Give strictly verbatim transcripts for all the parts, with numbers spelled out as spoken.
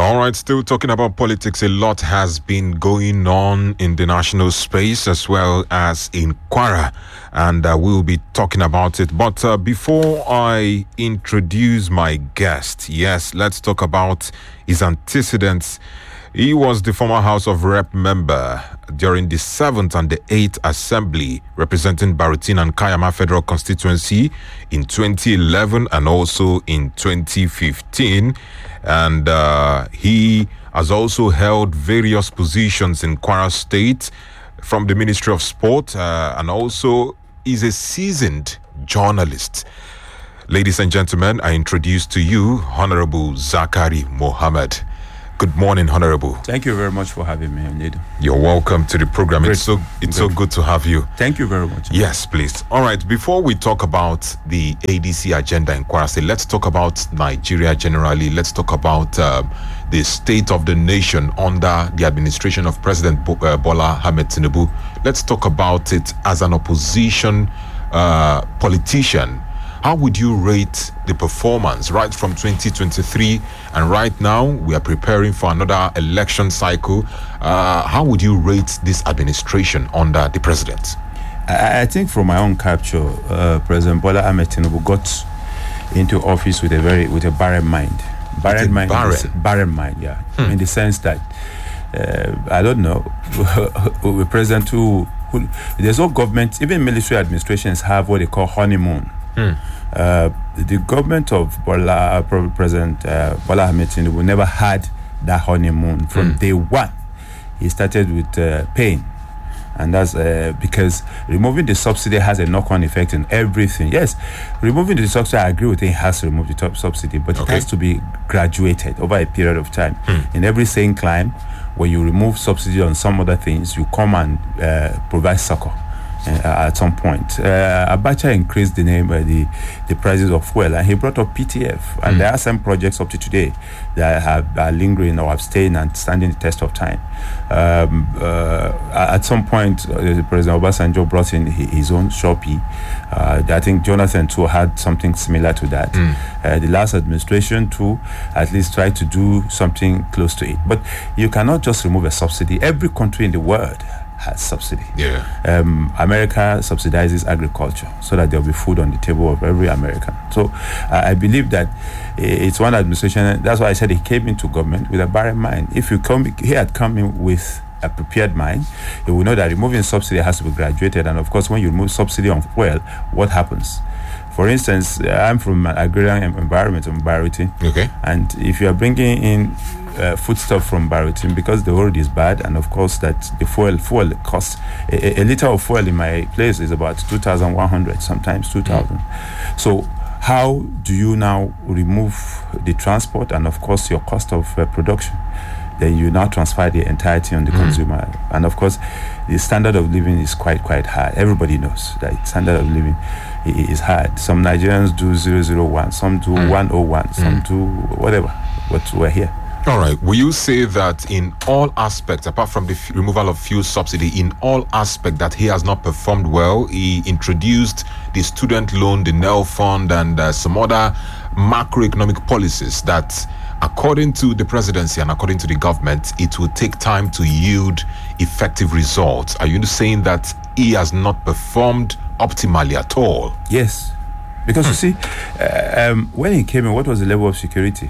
All right, still talking about politics. A lot has been going on in the national space as well as in Kwara, and uh, we'll be talking about it. But uh, before I introduce my guest, yes, let's talk about his antecedents. He was the former House of Rep member during the seventh and the eighth Assembly, representing Barutin and Kayama Federal Constituency in twenty eleven and also in twenty fifteen. And uh, he has also held various positions in Kwara State from the Ministry of Sport, uh, and also is a seasoned journalist. Ladies and gentlemen, I introduce to you Honorable Zakari Mohammed. Good morning, Honorable. Thank you very much for having me, Anid. You're welcome to the program. Great. It's so it's Great. so good to have you. Thank you very much. Yes, please. All right, before we talk about the A D C agenda in Kwara State, let's talk about Nigeria generally. Let's talk about uh, the state of the nation under the administration of President Bo- uh, Bola Ahmed Tinubu. Let's talk about it as an opposition uh, politician. How would you rate the performance right from twenty twenty-three, and right now we are preparing for another election cycle? Uh, how would you rate this administration under the president? I, I think from my own capture, uh, President Bola Ahmed Tinubu got into office with a very with a barren mind. Barren mind. Barren. The, barren mind, yeah. Hmm. In the sense that uh, I don't know, a president who, who there's no government, even military administrations have what they call honeymoon. Hmm. Uh, the government of Bola, uh, President uh, Bola Ahmed Tinubu never had that honeymoon from mm. day one. He started with uh, pain, and that's uh, because removing the subsidy has a knock-on effect in everything. Yes, removing the subsidy, I agree with it, it has to remove the top subsidy, but okay. it has to be graduated over a period of time. Mm. In every sane climb, when you remove subsidy on some other things, you come and uh, provide succor. Uh, at some point, uh, Abacha increased the name, uh, the the prices of fuel, and he brought up P T F. And mm. there are some projects up to today that have are lingering or have stayed and standing the test of time. Um, uh, at some point, uh, President Obasanjo brought in his own Shopee. Uh, I think Jonathan too had something similar to that. Mm. Uh, the last administration too, at least tried to do something close to it. But you cannot just remove a subsidy. Every country in the world has subsidy. Yeah. Um, America subsidizes agriculture so that there will be food on the table of every American. So uh, I believe that it's one administration. That's why I said he came into government with a barren mind. If you come, he had come in with a prepared mind, he will know that removing subsidy has to be graduated. And of course, when you remove subsidy on fuel, what happens? For instance, I'm from an agrarian environment in Barutin. Okay. And if you are bringing in uh, foodstuff from Barutin, because the road is bad, and of course that the fuel fuel costs, a, a liter of fuel in my place is about two thousand one hundred, sometimes two thousand. Mm. So how do you now remove the transport and of course your cost of uh, production? Then you now transfer the entirety on the mm. consumer. And of course, the standard of living is quite, quite high. Everybody knows that standard of living is hard. Some Nigerians do zero zero one, some do mm. one oh one, some mm. do whatever. But we're here. All right. Will you say that in all aspects, apart from the f- removal of fuel subsidy, in all aspects that he has not performed well? He introduced the student loan, the N E L fund, and uh, some other macroeconomic policies that, according to the presidency and according to the government, it will take time to yield effective results. Are you saying that he has not performed optimally at all? Yes. Because you see, uh, um, when he came in, what was the level of security?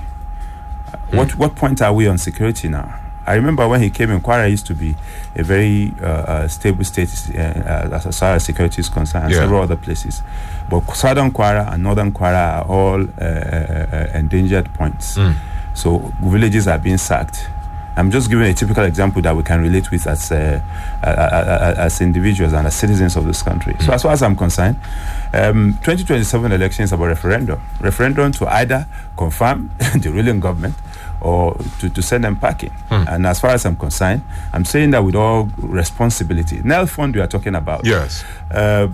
Uh, what what point are we on security now? I remember when he came in, Kwara used to be a very uh, uh, stable state uh, as far as security is concerned, and yeah. several other places. But southern Kwara and northern Kwara are all uh, uh, endangered points. Mm. So villages are being sacked. I'm just giving a typical example that we can relate with as uh, uh, uh, as individuals and as citizens of this country. Mm. So as far as I'm concerned, um, twenty twenty-seven elections about referendum. Referendum to either confirm the ruling government or to, to send them packing. Mm. And as far as I'm concerned, I'm saying that with all responsibility. N E L fund we are talking about. Yes. Uh,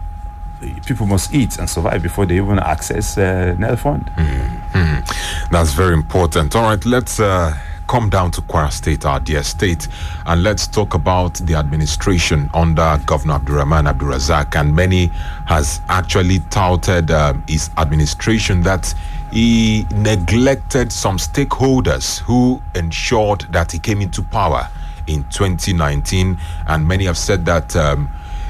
people must eat and survive before they even access uh, N E L fund. Mm-hmm. That's very important. All right, let's uh, come down to Kwara State, our dear state, and let's talk about the administration under Governor Abdulrahman Abdulrazak. And many has actually touted uh, his administration that he neglected some stakeholders who ensured that he came into power in twenty nineteen, and many have said that um,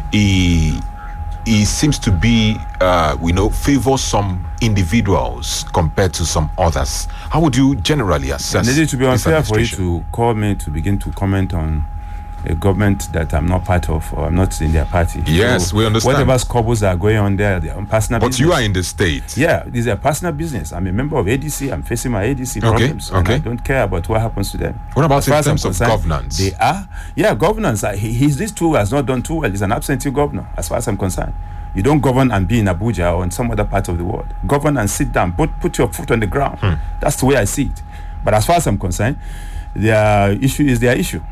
he he seems to be, uh, we know, favor some individuals compared to some others. How would you generally assess? And it is to be this unfair for you administration? to call me to begin to comment on a government that I'm not part of, or I'm not in their party. Yes, we understand. Whatever squabbles are going on there, their own personal But business. you are in the state. Yeah, these are personal business. I'm a member of A D C. I'm facing my A D C problems. And okay. I don't care about what happens to them. What about As far in as I'm terms of concerned, governance? They are. Yeah, governance. uh, He, he's this too has not done too well. He's an absentee governor, as far as I'm concerned. You don't govern and be in Abuja or in some other part of the world. Govern and sit down. Put, put your foot on the ground. Hmm. That's the way I see it. But as far as I'm concerned, their issue is their issue.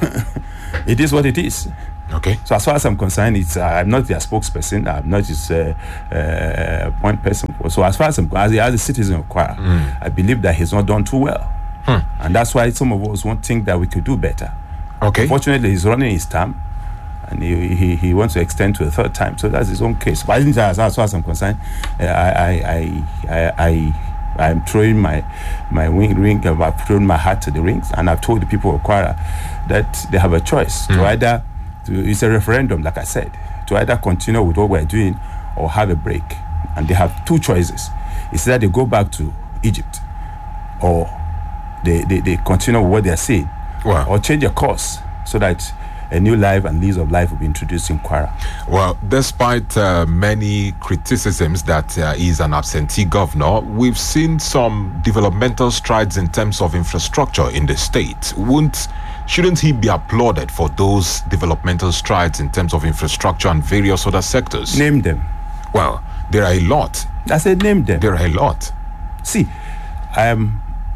It is what it is. Okay. So as far as I'm concerned, it's uh, I'm not their spokesperson. I'm not his uh, uh, point person. So as far as I'm as, as a citizen of Kwara, Mm. I believe that he's not done too well, Hmm. and that's why some of us won't think that we could do better. Okay. Fortunately, he's running his term, and he, he, he wants to extend to a third time. So that's his own case. But I think that as, as far as I'm concerned, uh, I, I, I, I, I am throwing my my wing ring. I've thrown my hat to the rings, and I've told the people of Kwara that they have a choice to either. To, it's a referendum, like I said, to either continue with what we're doing or have a break. And they have two choices. It's either they go back to Egypt or they, they, they continue with what they're saying, Wow. or change their course so that a new life and lease of life will be introduced in Kwara. Well, despite uh, many criticisms that uh, he's an absentee governor, we've seen some developmental strides in terms of infrastructure in the state. Wouldn't, shouldn't he be applauded for those developmental strides in terms of infrastructure and various other sectors? Name them. Well, there are a lot. I said name them. There are a lot. See, I am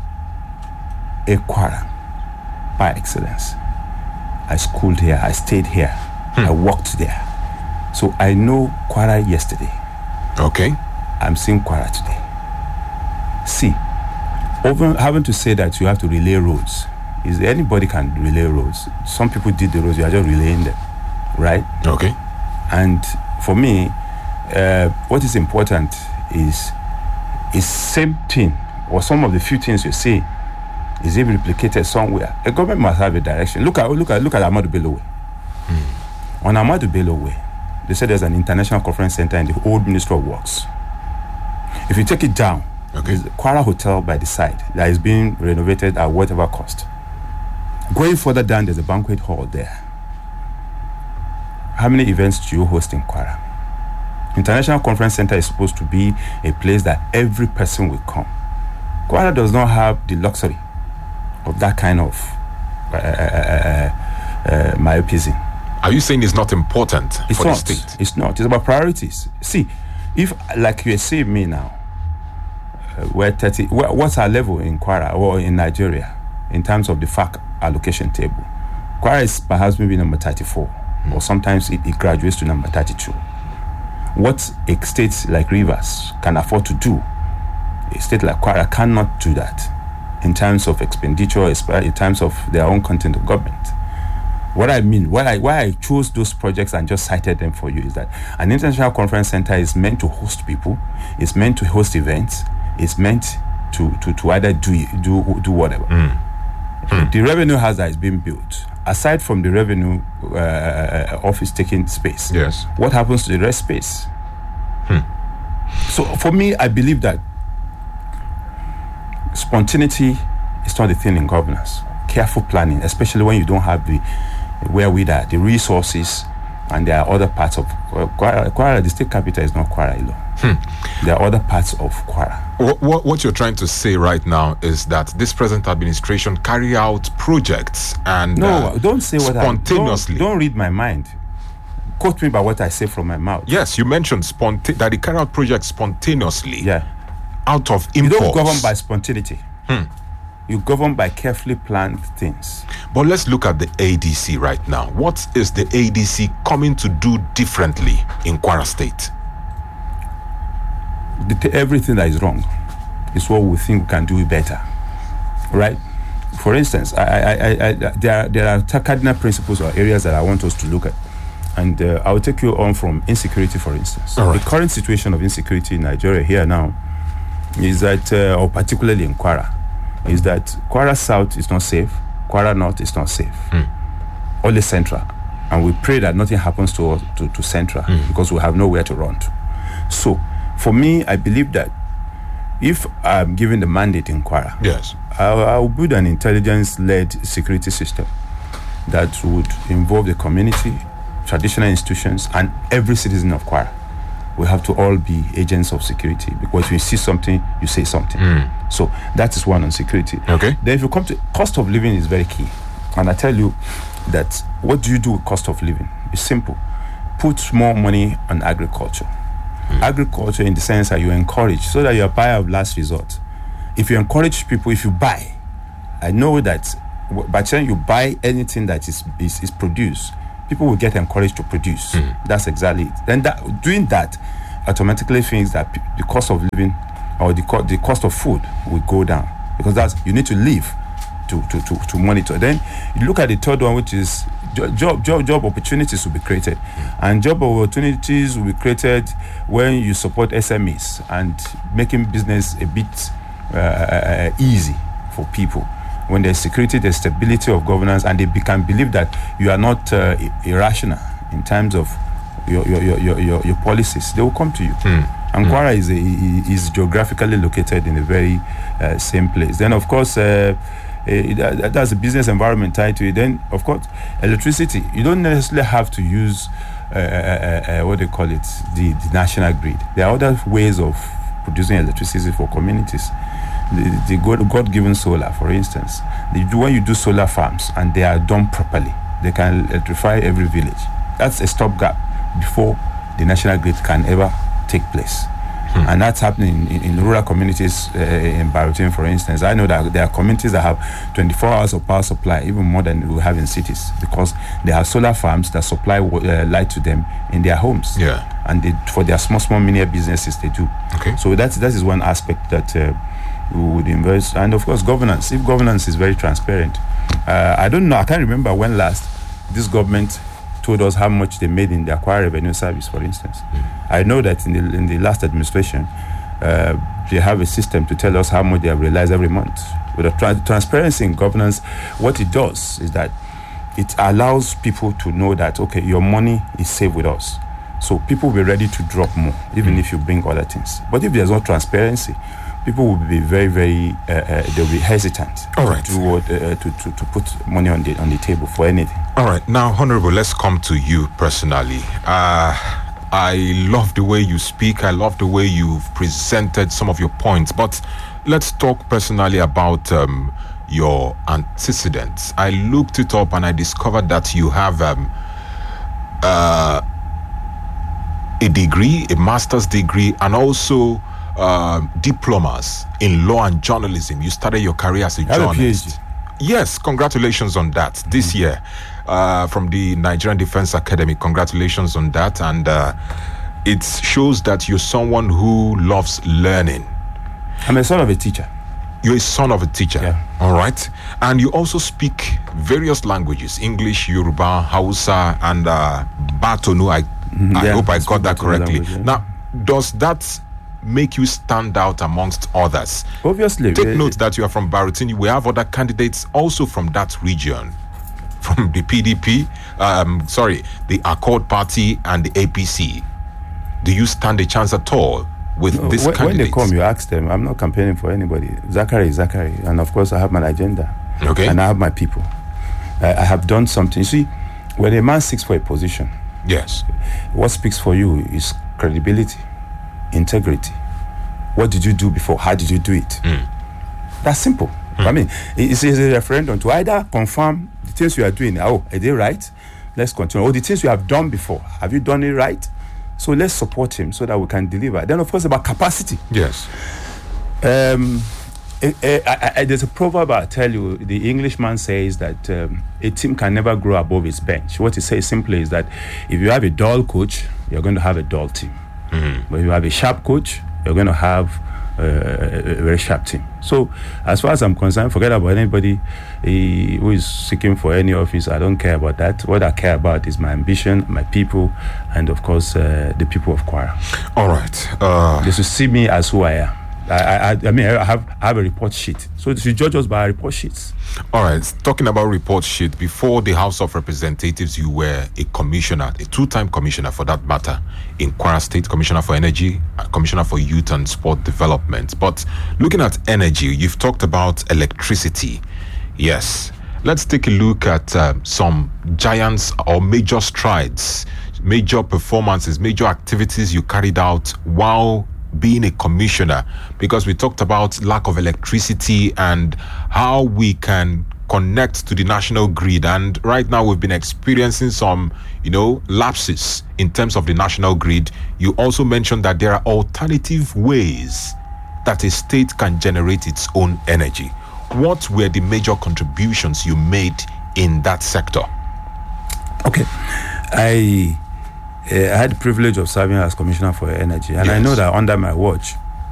a Kwara by excellence. I schooled here, I stayed here, I worked there. So I know Kwara yesterday. Okay. I'm seeing Kwara today. See, over having to say that you have to relay roads, is anybody can relay roads. Some people did the roads, you are just relaying them, right? Okay. And for me, uh, what is important is is same thing, or some of the few things you see is it replicated somewhere. A government must have a direction. Look at look at look at Ahmadu Bello Way. On Ahmadu Bello Way, they said there's an international conference center in the old Ministry of Works. If you take it down, Okay. there's a Kwara Hotel by the side that is being renovated at whatever cost. Going further down, there's a banquet hall there. How many events do you host in Kwara? International Conference Center is supposed to be a place that every person will come. Kwara does not have the luxury of that kind of uh, uh, uh, myopism. Are you saying it's not important It's for not. the state? It's not. It's about priorities. See, if like you see me now, uh, we're thirty. wha- What's our level in Kwara or in Nigeria in terms of the F A C allocation table? Kwara is perhaps maybe number thirty-four, or sometimes it, it graduates to number thirty-two. What a state like Rivers can afford to do, a state like Kwara cannot do that in terms of expenditure, espe- in terms of their own content of government. What I mean, why I, why I chose those projects and just cited them for you is that an international conference center is meant to host people, it's meant to host events, it's meant to to, to either do do do whatever. The revenue house that is being built, aside from the revenue uh, office taking space, Yes. what happens to the rest space? So for me, I believe that spontaneity is not the thing in governance. Careful planning, especially when you don't have the where we are, the resources, and there are other parts of uh, Kwara. Kwara, the state capital is not Kwara alone. There are other parts of Kwara. What, what, what you're trying to say right now is that this present administration carry out projects and No, uh, don't say what spontaneously. I don't, don't read my mind. Quote me by what I say from my mouth. Yes, you mentioned sponta- that they carry out projects spontaneously Yeah. out of You impulse. don't govern by spontaneity. You govern by carefully planned things. But let's look at the A D C right now. What is the A D C coming to do differently in Kwara State? The t- everything that is wrong is what we think we can do better, right? For instance, I, I, I, I, there are there are cardinal principles or areas that I want us to look at, and uh, I will take you on from insecurity, for instance. All right. The current situation of insecurity in Nigeria here now is that, uh, or particularly in Kwara, is that Kwara South is not safe, Kwara North is not safe, mm. only Central. And we pray that nothing happens to us, to, to Central, mm. because we have nowhere to run to. So, for me, I believe that if I'm given the mandate in Kwara, yes, I'll, I'll build an intelligence-led security system that would involve the community, traditional institutions, and every citizen of Kwara. We have to all be agents of security, because when you see something, you say something. Mm. So that is one on security. Okay. Then if you come to cost of living, is very key. And I tell you that what do you do with cost of living? It's simple. Put more money on agriculture. Mm. Agriculture in the sense that you encourage, so that you're a buyer of last resort. If you encourage people, if you buy, I know that by the time you buy anything that is, is, is produced, people will get encouraged to produce. Mm. That's exactly it. Then that, doing that automatically means that p- the cost of living or the, co- the cost of food will go down, because that's, you need to live to, to, to, to monitor. Then you look at the third one, which is jo- job job job opportunities will be created. Mm. And job opportunities will be created when you support S M Es and making business a bit uh, easy for people. When there's security, there's stability of governance, and they be, can believe that you are not uh, irrational in terms of your your, your, your, your policies, they will come to you. Mm. And mm. Kwara is, a, is geographically located in a very uh, same place. Then, of course, uh, uh, that's a business environment tied to it. Then, of course, electricity. You don't necessarily have to use, uh, uh, uh, what they call it, the, the national grid. There are other ways of producing electricity for communities. The, the God, God-given solar, for instance, the, when you do solar farms and they are done properly, they can electrify every village. That's a stopgap before the national grid can ever take place. Hmm. And that's happening in, in rural communities uh, in Barutin, for instance. I know that there are communities that have twenty-four hours of power supply, even more than we have in cities, because they have solar farms that supply uh, light to them in their homes. Yeah. And they, for their small, small mini businesses, they do. Okay. So that's, that is one aspect that uh, we would invest. And of course, governance. If governance is very transparent, uh, I don't know, I can't remember when last this government told us how much they made in the Kwara Revenue Service, for instance. Mm. I know that in the, in the last administration, uh, they have a system to tell us how much they have realized every month. With a tra- transparency in governance, what it does is that it allows people to know that, okay, your money is safe with us. So people will be ready to drop more, even mm. if you bring other things. But if there's no transparency, people will be very, very, uh, uh, they'll be hesitant All right. to, do what, uh, to, to, to put money on the on the table for anything. All right. Now, Honorable, let's come to you personally. Uh, I love the way you speak. I love the way you've presented some of your points. But let's talk personally about um, your antecedents. I looked it up and I discovered that you have um, uh, a degree, a master's degree, and also Uh, diplomas in law and journalism. You started your career as a I have journalist. a PhD. Yes, congratulations on that. Mm-hmm. This year, uh, from the Nigerian Defense Academy, congratulations on that. And uh, it shows that you're someone who loves learning. I'm a son of a teacher. You're a son of a teacher. Yeah. All right. And you also speak various languages: English, Yoruba, Hausa, and uh, Batonu. I, mm-hmm. I yeah, hope I got that correctly. Language, yeah. Now, does that make you stand out amongst others? Obviously. Take uh, note that you are from Barutin. We have other candidates also from that region, from the P D P, um, sorry, the Accord Party and the A P C. Do you stand a chance at all with no, this when, candidate? When they come, you ask them. I'm not campaigning for anybody. Zachary is Zachary. And of course, I have my agenda. Okay. And I have my people. I, I have done something. You see, when a man seeks for a position, yes, what speaks for you is credibility, integrity. What did you do before? How did you do it? Mm. That's simple. Mm. I mean, it's, it's a referendum to either confirm the things you are doing. Oh, are they right? Let's continue. Or the things you have done before. Have you done it right? So let's support him so that we can deliver. Then, of course, about capacity. Yes. Um, it, it, I, I, there's a proverb I tell you. The Englishman says that um, a team can never grow above its bench. What he says simply is that if you have a dull coach, you're going to have a dull team. Mm-hmm. But if you have a sharp coach, you're going to have uh, a very sharp team. So, as far as I'm concerned, forget about anybody uh, who is seeking for any office. I don't care about that. What I care about is my ambition, my people, and of course, uh, the people of Kwara. All right. Uh, they should see me as who I am. I, I, I mean, I have, I have a report sheet. So you should judge us by our report sheets. All right. Talking about report sheet, before the House of Representatives, you were a commissioner, a two-time commissioner for that matter, in Kwara State, Commissioner for Energy, Commissioner for Youth and Sport Development. But looking at energy, you've talked about electricity. Yes. Let's take a look at uh, some giants or major strides, major performances, major activities you carried out while being a commissioner, because we talked about lack of electricity and how we can connect to the national grid. And right now we've been experiencing some, you know, lapses in terms of the national grid. You also mentioned that there are alternative ways that a state can generate its own energy. What were the major contributions you made in that sector? Okay. I uh, I had the privilege of serving as Commissioner for Energy, and yes. I know that under my watch,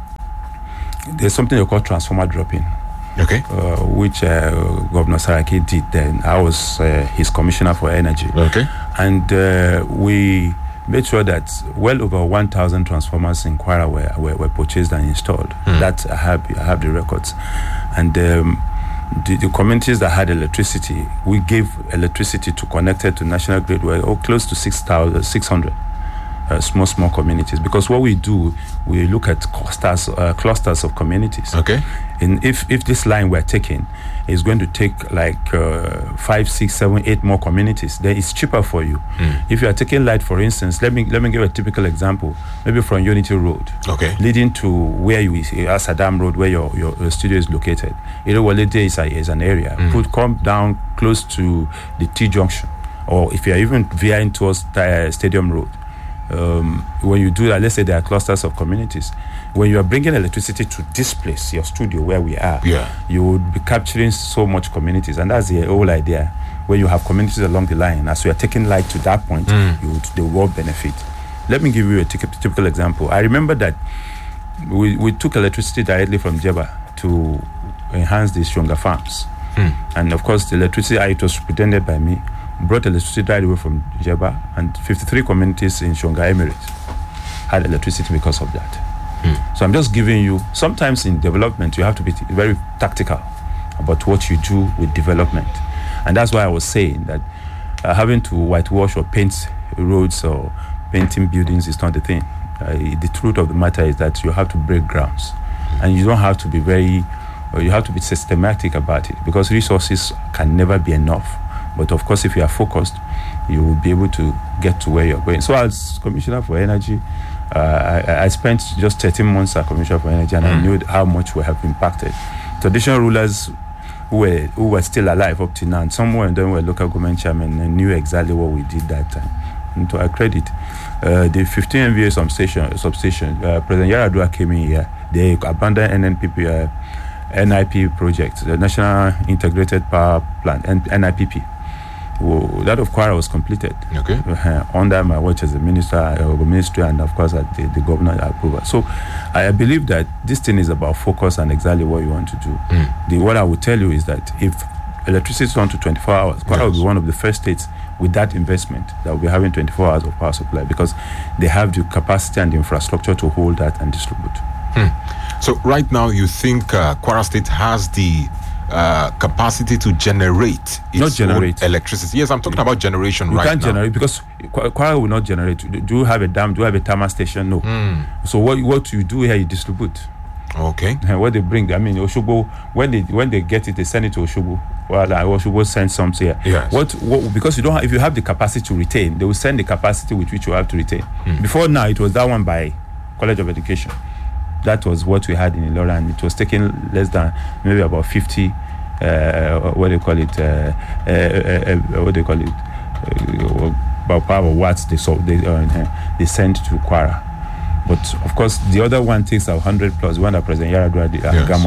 there's something they call transformer dropping. Okay. Uh, which uh, Governor Saraki did then. I was uh, his Commissioner for Energy. Okay. And uh, we made sure that well over one thousand transformers in Kwara were, were, were purchased and installed. Mm. That I have, I have the records. And um, the, the communities that had electricity, we gave electricity to connected to national grid were oh, close to six thousand six hundred uh, small, small communities. Because what we do, we look at clusters, uh, clusters of communities. Okay. And if, if this line we're taking is going to take like uh, five, six, seven, eight more communities, then it's cheaper for you. Mm. If you are taking light, for instance, let me let me give a typical example. Maybe from Unity Road, okay, leading to where you uh, Saddam Road, where your, your, your studio is located. Irewolede is, a, is an area. Mm. Could come down close to the T junction, or if you are even veering towards uh, Stadium Road. Um, when you do that, let's say there are clusters of communities. When you are bringing electricity to this place, your studio where we are, yeah, you would be capturing so much communities, and that's the whole idea. Where you have communities along the line, as we are taking light to that point, mm. you would, they will all benefit. Let me give you a t- typical example. I remember that we, we took electricity directly from Jeba to enhance the Shonga farms, mm. and of course the electricity, it was pretended by me, brought electricity right away from Jeba, and fifty-three communities in Shonga Emirates had electricity because of that. Mm. So I'm just giving you, sometimes in development, you have to be t- very tactical about what you do with development. And that's why I was saying that uh, having to whitewash or paint roads or painting buildings is not the thing. Uh, the truth of the matter is that you have to break grounds. Mm. And you don't have to be very, or you have to be systematic about it, because resources can never be enough. But of course, if you are focused, you will be able to get to where you're going. So as Commissioner for Energy, uh, I, I spent just thirteen months as Commissioner for Energy, and mm. I knew how much we have impacted. Traditional rulers who were who were still alive up to now, and some of them were local government chairmen and knew exactly what we did that time. And to our credit, uh, the fifteen M V A substation, substation uh, President Yaradua came in here, they abandoned N N P P, uh, N I P project, the National Integrated Power Plant, N I P P. Well, that of Kwara was completed. Okay. Uh, under my watch as a minister, uh, ministry, and of course at the, the governor approval. So I believe that this thing is about focus and exactly what you want to do. Mm. The what I would tell you is that if electricity is on to twenty-four hours, Kwara yes. will be one of the first states with that investment that will be having twenty-four hours of power supply, because they have the capacity and the infrastructure to hold that and distribute. Mm. So right now you think uh, Kwara State has the Uh, capacity to generate its not generate own electricity? Yes, I'm talking about generation you right now. You can't generate because Kwara will not generate. Do you have a dam? Do you have a thermal station? No. Mm. So what what you do here, you distribute. Okay. And what they bring, I mean, Oshobo, when they when they get it, they send it to Oshobo. Well, Oshobo sends some here. Yes. What, what because you don't have, if you have the capacity to retain, they will send the capacity with which you have to retain. Mm. Before now, it was that one by College of Education. That was what we had in Ilora, and it was taking less than maybe about fifty. Uh, what do you call it? Uh, uh, uh, uh, what do you call it? Uh, about power watts they so they uh, they send to Kwara, but of course the other one takes a hundred plus one that President Yaradua did at Gamo.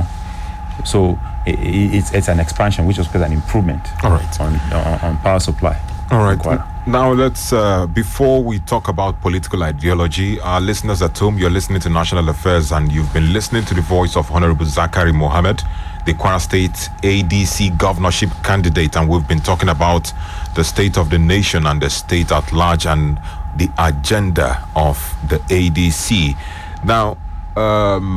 So it, it's it's an expansion, which was an improvement. All right. on, on on power supply. All right. Now let's, uh, before we talk about political ideology, our listeners at home, you're listening to National Affairs, and you've been listening to the voice of Honorable Zakari Mohammed, the Kwara State A D C governorship candidate, and we've been talking about the state of the nation and the state at large and the agenda of the A D C. Now, um,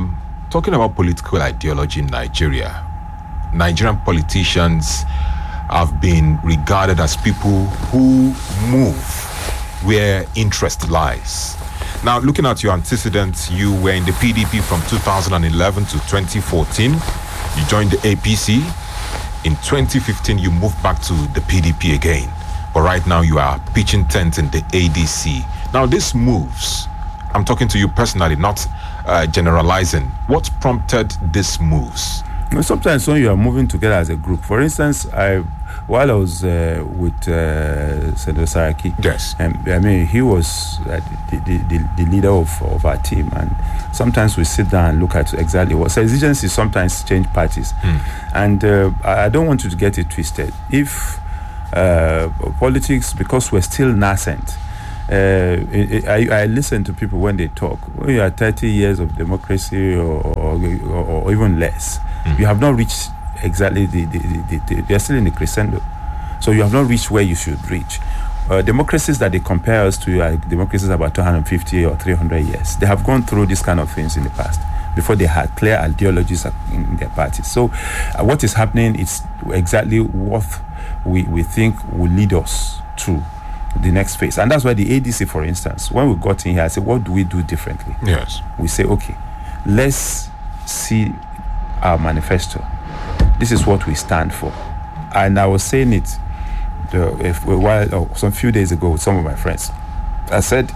talking about political ideology in Nigeria, Nigerian politicians have been regarded as people who move where interest lies. Now, looking at your antecedents, you were in the P D P from two thousand eleven to twenty fourteen. You joined the A P C. In twenty fifteen, you moved back to the P D P again. But right now, you are pitching tent in the A D C. Now, these moves, I'm talking to you personally, not uh, generalizing. What prompted these moves? You know, sometimes when you are moving together as a group, for instance, I while I was uh, with uh, Senator Saraki, yes, um, I mean he was uh, the, the, the, the leader of, of our team, and sometimes we sit down and look at exactly what. So exigencies sometimes change parties, mm. and uh, I don't want you to get it twisted. If uh, politics, because we're still nascent. Uh, I, I listen to people when they talk. When you are thirty years of democracy or, or, or, or even less, mm. you have not reached exactly the, the, the, the, you're still in the crescendo. So you have not reached where you should reach. Uh, democracies that they compare us to are democracies about two hundred fifty or three hundred years. They have gone through these kind of things in the past before they had clear ideologies in their parties. So uh, what is happening is exactly what we, we think will lead us to the next phase. And that's why the A D C, for instance, when we got in here, I said, what do we do differently? Yes. We say, okay, let's see our manifesto. This is what we stand for. And I was saying it uh, if, a while, oh, some few days ago with some of my friends. I said,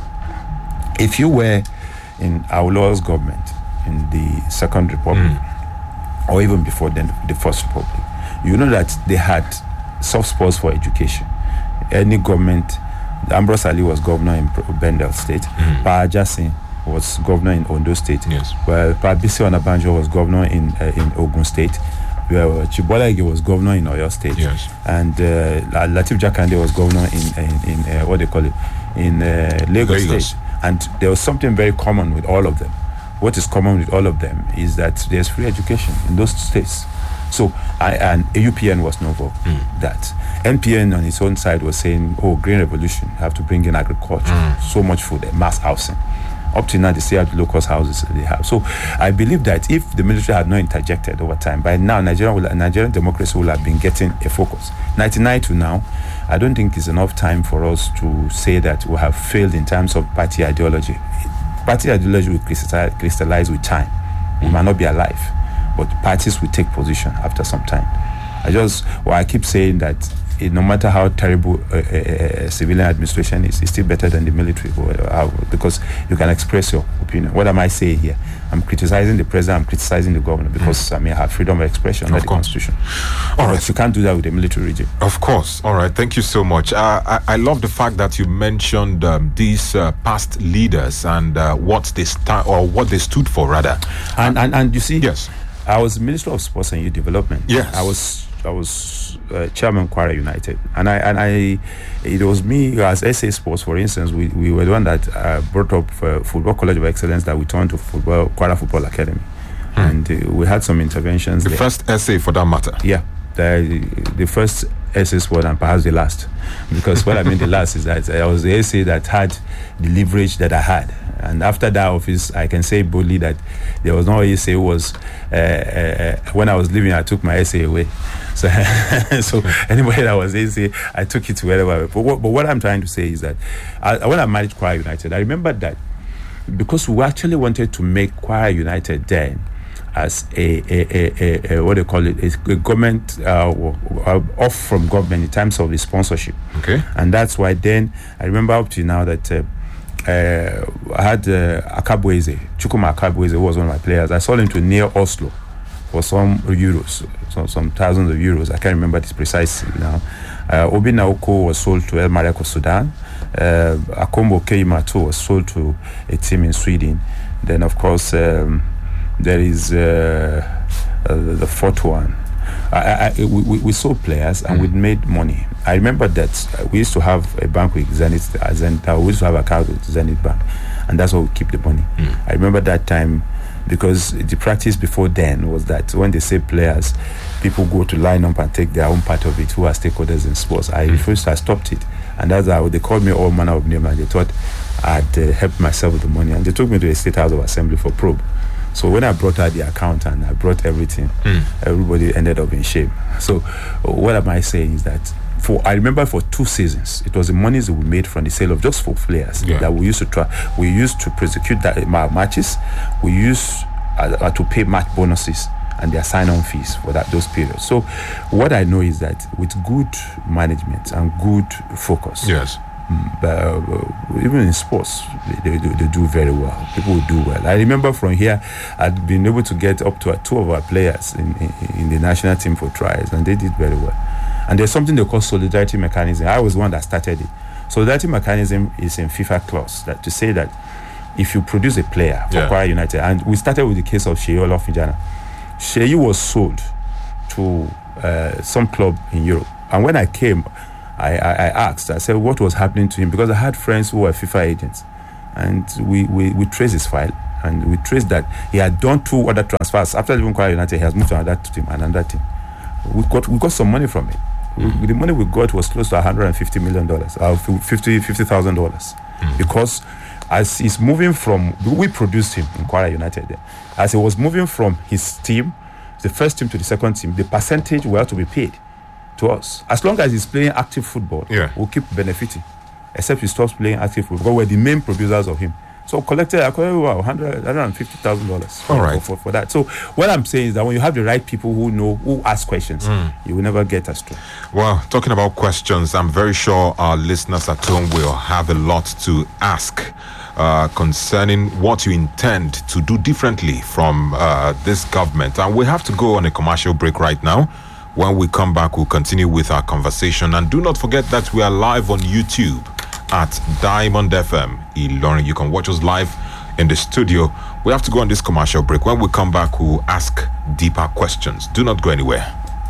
if you were in Awolowo's government in the Second Republic, mm. or even before then, the First Republic, you know that they had soft spots for education. Any government, Ambrose Ali was governor in Bendel State, mm. Pa Ajasin was governor in Ondo State, yes. Well, Pa Bisi Onabanjo was governor in uh, in Ogun State, well, Chibola Ige was governor in Oyo State, yes. and uh, Lateef Jakande was governor in in, in uh, what they call it in uh, Lagos, Lagos State, and there was something very common with all of them. What is common with all of them is that there's free education in those states. So, I, and U P N was novel mm. that. N P N on its own side was saying, oh, Green Revolution, you have to bring in agriculture, mm. so much food, mass housing. Up to now, they still have the low-cost houses they have. So, I believe that if the military had not interjected over time, by now, Nigeria will, Nigerian democracy will have been getting a focus. ninety-nine to now, I don't think it's enough time for us to say that we have failed in terms of party ideology. Party ideology will crystallize, crystallize with time. We might not be alive, but parties will take position after some time. I just, well, I keep saying that it, no matter how terrible a, a, a civilian administration is, it's still better than the military, because you can express your opinion. What am I saying here? I'm criticizing the president, I'm criticizing the governor, because mm. I mean, I have freedom of expression under the Constitution. All right. But you can't do that with the military regime. Of course. All right. Thank you so much. Uh, I, I love the fact that you mentioned um, these uh, past leaders and uh, what they sta- or what they stood for, rather. And and, and you see, yes. I was Minister of Sports and Youth Development. Yes. I was I was uh, Chairman Kwara United, and I and I it was me as S A Sports, for instance. We, we were the one that uh, brought up uh, Football College of Excellence that we turned to football Kwara Football Academy, hmm. and uh, we had some interventions. The there. first S A for that matter. Yeah, the the first S A Sport and perhaps the last, because what I mean the last is that I was the S A that had the leverage that I had. And after that office, I can say boldly that there was no S A who was, uh, uh, when I was leaving, I took my S A away. So, so anybody that was S A, I took it to wherever. But what, but what I'm trying to say is that I, when I managed Kwara United, I remember that because we actually wanted to make Kwara United then as a, a, a, a, a what do you call it, a, a government, uh, off from government in terms of the sponsorship. Okay. And that's why then, I remember up to now that uh, Uh, I had uh, Akabweze, Chukuma Akabweze, who was one of my players. I sold him to near Oslo for some euros, some, some thousands of euros. I can't remember this precisely now. Uh, Obi Naoko was sold to El Mariaco, Sudan. Uh, Akombo Keima too was sold to a team in Sweden. Then, of course, um, there is uh, uh, the fourth one. I, I, we, we sold players and mm. we made money. I remember that we used to have a bank with Zenith, uh, Zenith uh, we used to have a account with Zenith Bank, and that's where we keep the money. Mm. I remember that time, because the practice before then was that when they say players, people go to line up and take their own part of it, who are stakeholders in sports. I mm. refused, I stopped it, and that's how they called me all manner of names, and they thought I'd uh, helped myself with the money, and they took me to the State House of Assembly for probe. So when I brought out the account and I brought everything, mm. everybody ended up in shame. So what am I saying is that for I remember for two seasons, it was the monies that we made from the sale of just four players yeah. that we used to try. We used to prosecute that matches. We used uh, to pay match bonuses and their sign-on fees for that those periods. So what I know is that with good management and good focus, yes, uh, even in sports, they, they, they do very well. People do well. I remember from here, I'd been able to get up to uh, two of our players in, in, in the national team for trials, and they did very well. And there's something they call solidarity mechanism. I was the one that started it. Solidarity mechanism is in FIFA clause that to say that if you produce a player for yeah. Kwara United, and we started with the case of Sheyi Olofijana. Sheyi was sold to uh, some club in Europe. And when I came, I, I, I asked, I said, what was happening to him? Because I had friends who were FIFA agents. And we, we, we traced his file. And we traced that he had done two other transfers. After leaving Kwara United, he has moved to another team, another team. We got, we got some money from it. Mm. We, the money we got was close to one hundred fifty million dollars, uh, fifty thousand dollars. Mm. Because as he's moving from, we produced him in Kwara United then. As he was moving from his team, the first team to the second team, the percentage will have to be paid to us. As long as he's playing active football, yeah. we'll keep benefiting. Except he stops playing active football, because we're the main producers of him. So collected, I collected wow, one hundred fifty thousand dollars for, right. for, for, for that. So what I'm saying is that when you have the right people who know, who ask questions, mm. you will never get astray. Well, talking about questions, I'm very sure our listeners at home will have a lot to ask uh, concerning what you intend to do differently from uh, this government. And we have to go on a commercial break right now. When we come back, we'll continue with our conversation. And do not forget that we are live on YouTube at Diamond F M Ilorin. You can watch us live in the studio. We have to go on this commercial break. When we come back, we'll ask deeper questions. Do not go anywhere.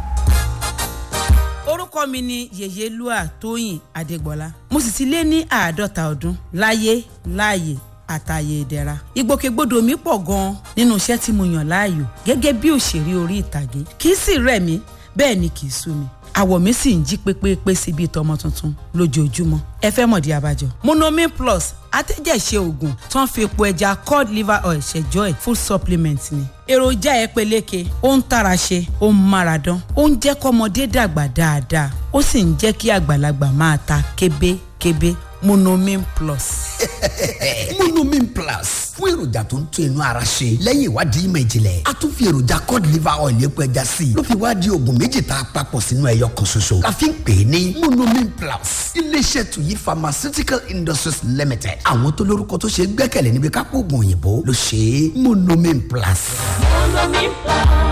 Orúkọ mi ni Yeyelua Tóyìn Adégbọlá. Mo sì ti lé ní àádọ́ta ọdún láyé láàyè àtàyè ìdẹ̀ra. Ìgbòkègbodò mi pọ̀ gan nínú iṣẹ́ tí mo yàn láàyò gẹ́gẹ́ bí òṣèré orí ìtàgé. Kì í sì rẹ̀ mí, bẹ́ẹ̀ ni kì í sú mi. Àwọ̀ mi sì ń jí pépépé síbi tọmọ tuntun lójoojúmọ́. Ẹ fẹ́ mọ̀ di abájọ. Monomin Plus atẹ́jẹ̀ṣe oògùn tó ń fi epo ẹja cod liver oil ṣẹjọ́ ẹ̀ full supplement ni. Èròjà ẹ peléke, ó ń tara ṣe, ó ń mára dán, ó ń jẹ́ kọ́mọdé dàgbà dáadáa, ó sì ń jẹ́ kí àgbàlagbà máa ta kébékébé. Monomin Plus. Monomin Plus fún èròjà tó ń tún inú ara ṣe lẹ́yìn ìwádìí ìmọ̀ ìjìnlẹ̀. A tún fi èròjà cod liver oil epo ẹja sí i ló fi wá di oògùn méjì tá a papọ̀ sínú ẹyọ kan ṣoṣo. La fi ń pè é ní Monomin Plus. Iléeṣẹ́ Tuyi Pharmaceutical Industries Limited. Àwọn tó lórúkọ tó ṣe gbẹ́kẹ̀lé níbi kápò oògùn òyìnbó ló ṣe é. Monomin Plus. Monomin Plus.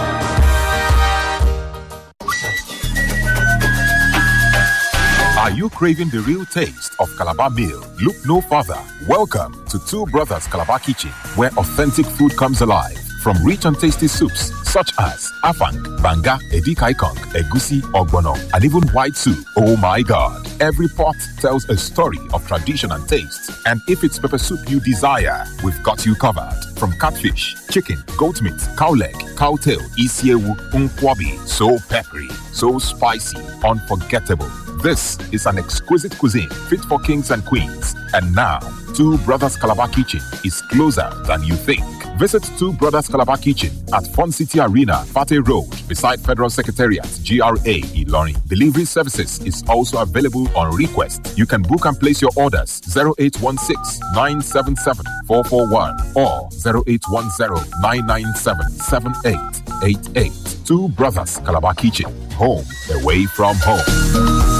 Are you craving the real taste of Calabar meal? Look no further. Welcome to Two Brothers Calabar Kitchen, where authentic food comes alive. From rich and tasty soups such as afang, banga, edikaikong, egusi, ogbono, and even white soup. Oh my God! Every pot tells a story of tradition and taste. And if it's pepper soup you desire, we've got you covered. From catfish, chicken, goat meat, cow leg, cow tail, isiewu, unkwabi. So peppery, so spicy, unforgettable. This is an exquisite cuisine fit for kings and queens. And now, Two Brothers Calabar Kitchen is closer than you think. Visit Two Brothers Calabar Kitchen at Fun City Arena, Fate Road, beside Federal Secretariat, G R A, Ilorin. Delivery services is also available on request. You can book and place your orders zero eight one six, nine seven seven, four four one or zero eight one zero, nine nine seven, seven eight eight eight. Two Brothers Calabar Kitchen, home away from home.